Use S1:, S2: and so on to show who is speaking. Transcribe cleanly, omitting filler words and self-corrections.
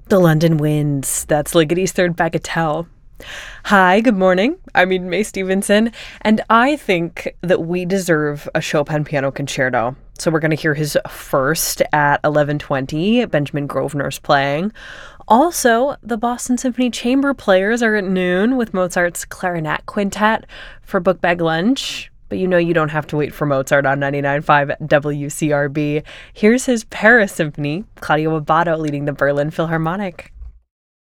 S1: The London Winds. That's Ligeti's third bagatelle. Hi, good morning. I'm May Stevenson, and I think that we deserve a Chopin piano concerto. So we're going to hear his first at 11:20. Benjamin Grosvenor's playing. Also, the Boston Symphony Chamber Players are at noon with Mozart's Clarinet Quintet for Book Bag Lunch. But you know you don't have to wait for Mozart on 99.5 WCRB. Here's his Paris Symphony, Claudio Abbado leading the Berlin Philharmonic.